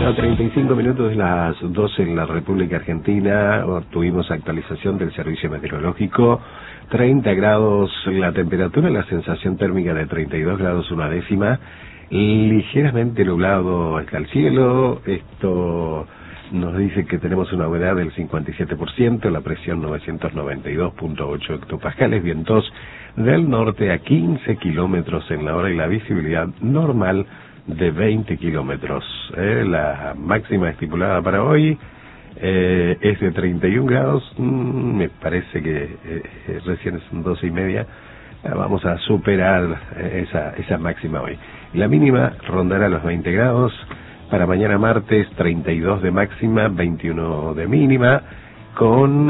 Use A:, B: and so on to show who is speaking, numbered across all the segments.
A: Bueno, 35 minutos de las 12 en la República Argentina. Tuvimos actualización del servicio meteorológico. 30 grados la temperatura, la sensación térmica de 32 grados una décima. Ligeramente nublado está el cielo. Esto nos dice que tenemos una humedad del 57%, la presión 992.8 hectopascales, vientos del norte a 15 kilómetros en la hora y la visibilidad normal de 20 kilómetros. La máxima estipulada para hoy es de 31 grados. Me parece que recién son 12:30. Vamos a superar esa máxima hoy. La mínima rondará los 20 grados. Para mañana martes, 32 de máxima, 21 de mínima, con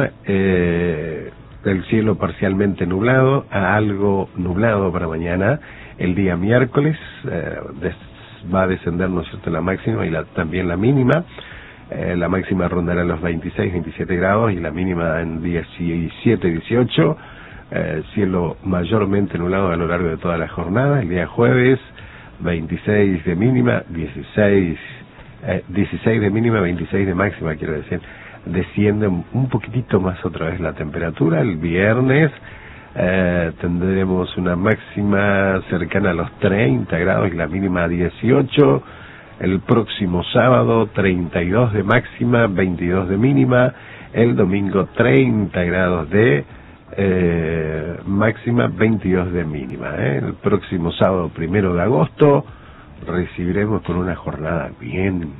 A: el cielo parcialmente nublado a algo nublado para mañana. El día miércoles va a descender, ¿no es cierto?, la máxima y también la mínima. La máxima rondará los 26, 27 grados y la mínima en 17, 18. Cielo mayormente nublado a lo largo de toda la jornada. El día jueves, 26 de mínima, 16 de mínima, 26 de máxima, quiero decir. Desciende un poquitito más otra vez la temperatura. El viernes tendremos una máxima cercana a los 30 grados y la mínima a 18. El próximo sábado 32 de máxima, 22 de mínima. El domingo 30 grados de máxima, 22 de mínima. El próximo sábado 1 de agosto recibiremos con una jornada bien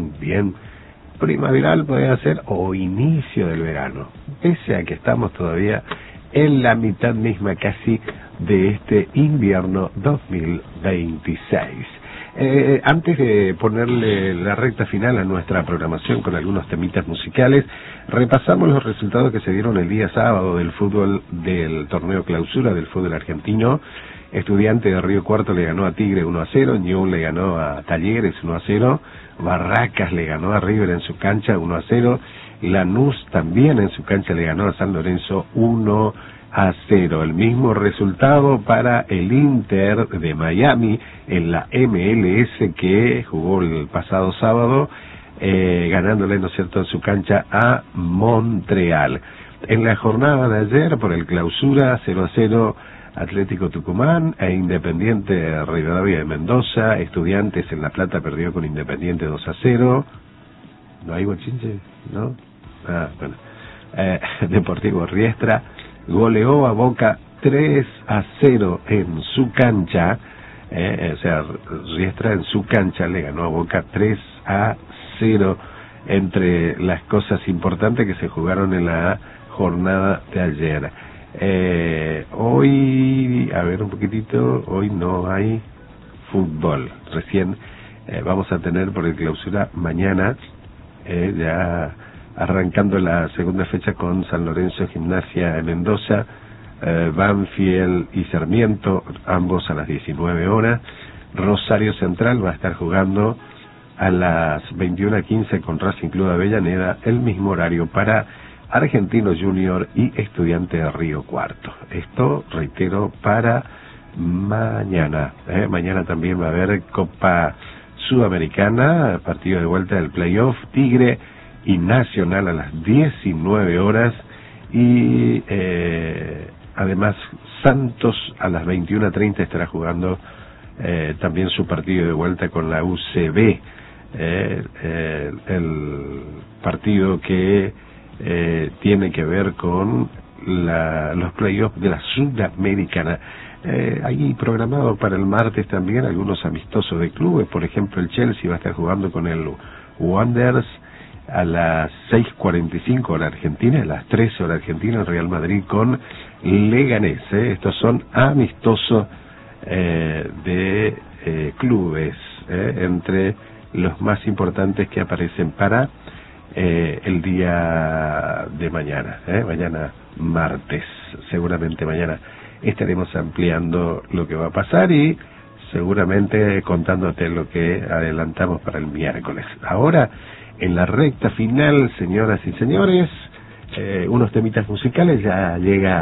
A: primaveral, puede ser, o inicio del verano, pese a que estamos todavía en la mitad misma casi de este invierno 2026. Antes de ponerle la recta final a nuestra programación con algunos temitas musicales, repasamos los resultados que se dieron el día sábado del fútbol del torneo clausura del fútbol argentino. Estudiante de Río Cuarto le ganó a Tigre 1-0, Ñublense le ganó a Talleres 1-0, Barracas le ganó a River en su cancha 1-0, Lanús también en su cancha le ganó a San Lorenzo 1-0. El mismo resultado para el Inter de Miami en la MLS, que jugó el pasado sábado, ganándole, ¿no es cierto?, en su cancha a Montreal. En la jornada de ayer, por el clausura, 0-0 Atlético Tucumán e Independiente Rivadavia de Mendoza. Estudiantes en La Plata perdió con Independiente 2-0. ¿No hay bochinche? ¿No? Bueno. Deportivo Riestra goleó a Boca 3-0 en su cancha. O sea, Riestra en su cancha le ganó a Boca 3-0, entre las cosas importantes que se jugaron en la jornada de ayer. Hoy, a ver un poquitito, hoy no hay fútbol. Recién vamos a tener por el clausura mañana, ya arrancando la segunda fecha con San Lorenzo, Gimnasia de Mendoza, Banfield y Sarmiento, ambos a las 19 horas. Rosario Central va a estar jugando a las 21:15 con Racing Club de Avellaneda, el mismo horario para Argentino Junior y Estudiante de Río Cuarto. Esto, reitero, para mañana. Mañana también va a haber Copa Sudamericana, partido de vuelta del playoff, Tigre y Nacional a las 19 horas. Y además Santos a las 21:30 estará jugando también su partido de vuelta con la UCB. El partido que tiene que ver con los playoffs de la Sudamericana. Hay programado para el martes también algunos amistosos de clubes. Por ejemplo, el Chelsea va a estar jugando con el Wanderers a las 6:45 hora argentina, a las 13 hora argentina, el Real Madrid con Leganés. Estos son amistosos de clubes, entre los más importantes que aparecen para el día de mañana, mañana martes. Seguramente mañana estaremos ampliando lo que va a pasar y seguramente contándote lo que adelantamos para el miércoles. Ahora, en la recta final, señoras y señores, unos temitas musicales. Ya llega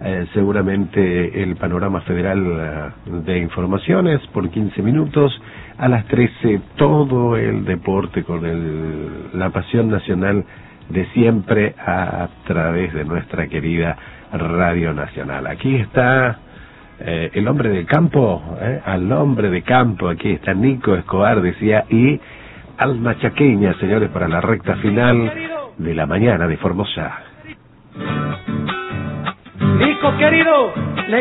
A: seguramente el panorama federal de informaciones por 15 minutos. A las 13, todo el deporte con la pasión nacional de siempre a través de nuestra querida Radio Nacional. Aquí está el hombre de campo, al hombre de campo, aquí está Nico Escobar, decía, y Alma Chaqueña, señores, para la recta final de la mañana de Formosa.
B: Nico querido,